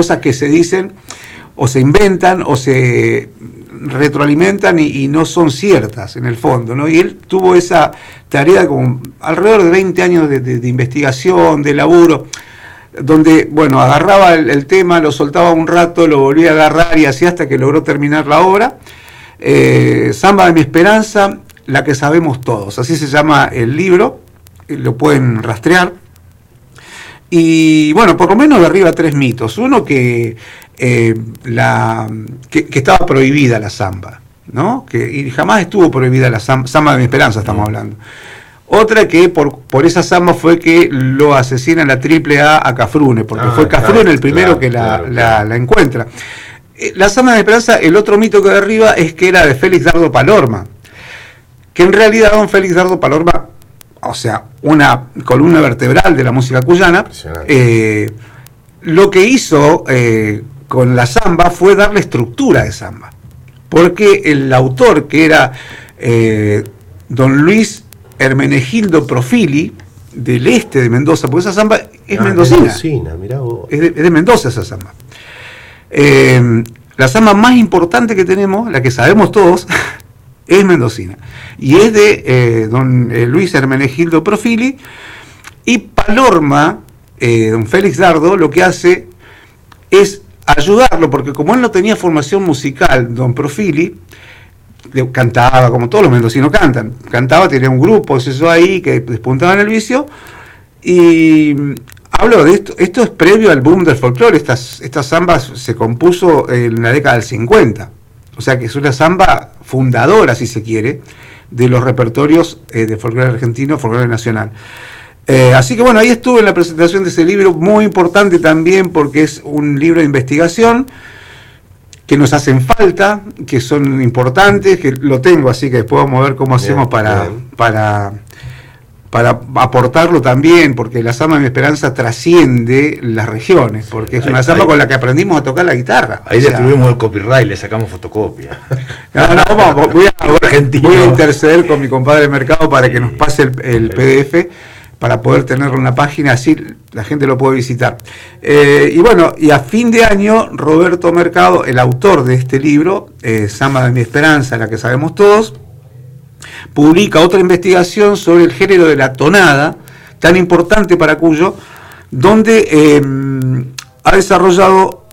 cosas que se dicen o se inventan o se retroalimentan y no son ciertas en el fondo, ¿no? Y él tuvo esa tarea como alrededor de 20 años de investigación, de laburo, donde, bueno, agarraba el tema, lo soltaba un rato, lo volvía a agarrar y así hasta que logró terminar la obra. Samba de mi esperanza, la que sabemos todos, así se llama el libro, lo pueden rastrear. Y bueno, por lo menos de arriba 3 mitos. Uno que estaba prohibida la samba, ¿no? Y jamás estuvo prohibida la samba de mi esperanza, estamos hablando. Otra que por esa samba fue que lo asesina la AAA a Cafrune, porque fue Cafrune el primero que la encuentra. La samba de mi esperanza, el otro mito que de arriba es que era de Félix Dardo Palorma, que en realidad don Félix Dardo Palorma, o sea, una columna vertebral de la música cuyana, lo que hizo con la samba fue darle estructura de samba, porque el autor, que era don Luis Hermenegildo Profili, del este de Mendoza, porque esa samba es mendocina, mirá vos. Es de Mendoza esa samba. La samba más importante que tenemos, la que sabemos todos, es mendocina, y es de don Luis Hermenegildo Profili. Y Palorma, don Félix Dardo, lo que hace es ayudarlo, porque como él no tenía formación musical, don Profili cantaba como todos los mendocinos cantaba, tenía un grupo, eso ahí, que despuntaba en el vicio, y hablo de esto es previo al boom del folclore. Estas zambas se compuso en la década del 50, o sea que es una samba fundadora, si se quiere, de los repertorios de folclore argentino, folclore nacional. Así que bueno, ahí estuve en la presentación de ese libro, muy importante también porque es un libro de investigación que nos hacen falta, que son importantes, que lo tengo, así que después vamos a ver cómo hacemos para aportarlo también, porque la samba de mi esperanza trasciende las regiones, porque es una samba con la que aprendimos a tocar la guitarra. Ahí destruimos el copyright, le sacamos fotocopia. Voy a interceder con mi compadre de Mercado para que nos pase el PDF, para poder tenerlo en la página, así la gente lo puede visitar. Y bueno, y a fin de año, Roberto Mercado, el autor de este libro, Samba de mi esperanza, la que sabemos todos, publica otra investigación sobre el género de la tonada, tan importante para Cuyo, donde ha desarrollado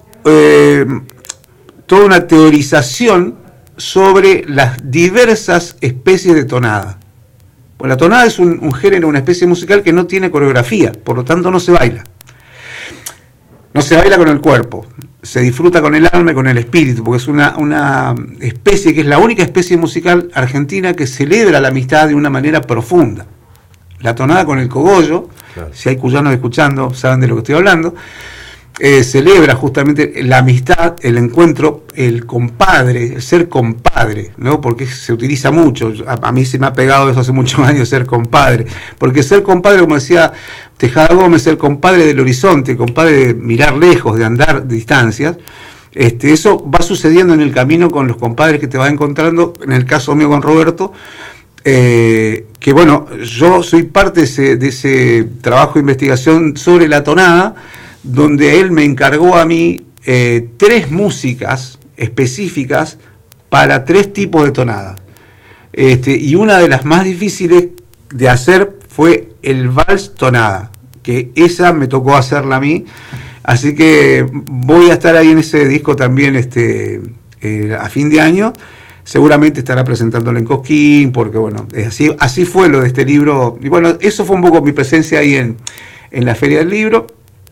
toda una teorización sobre las diversas especies de tonada. Pues la tonada es un género, una especie musical que no tiene coreografía, por lo tanto no se baila. No se baila con el cuerpo, se disfruta con el alma y con el espíritu, porque es una especie que es la única especie musical argentina que celebra la amistad de una manera profunda. La tonada con el cogollo, claro. Si hay cuyanos escuchando, saben de lo que estoy hablando, celebra justamente la amistad, el encuentro, el compadre, el ser compadre, ¿no? Porque se utiliza mucho, a mí se me ha pegado eso hace muchos años, ser compadre, porque ser compadre, como decía Tejada Gómez, ser compadre del horizonte, compadre de mirar lejos, de andar distancias, eso va sucediendo en el camino con los compadres que te vas encontrando, en el caso mío con Roberto, que bueno, yo soy parte de ese trabajo de investigación sobre la tonada, donde él me encargó a mí 3 músicas específicas para 3 tipos de tonada. Y una de las más difíciles de hacer fue el vals tonada, que esa me tocó hacerla a mí, así que voy a estar ahí en ese disco también a fin de año. Seguramente estará presentándolo en Cosquín, porque bueno, así fue lo de este libro, y bueno, eso fue un poco mi presencia ahí en la Feria del Libro.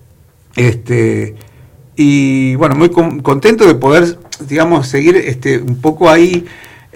Y bueno, muy contento de poder, digamos, seguir un poco ahí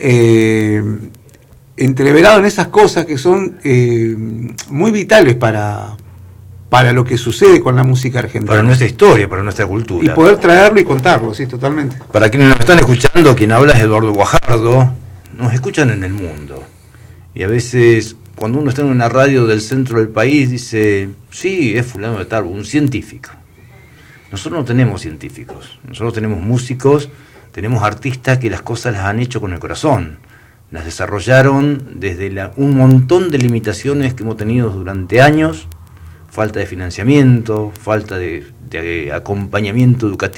entreverado en esas cosas que son muy vitales para lo que sucede con la música argentina. Para nuestra historia, para nuestra cultura. Y poder traerlo y contarlo, sí, totalmente. Para quienes nos están escuchando, quien habla es Eduardo Guajardo, nos escuchan en el mundo. Y a veces, cuando uno está en una radio del centro del país, dice, sí, es fulano de tal, un científico. Nosotros no tenemos científicos, nosotros tenemos músicos, tenemos artistas que las cosas las han hecho con el corazón, las desarrollaron desde un montón de limitaciones que hemos tenido durante años, falta de financiamiento, falta de acompañamiento educativo.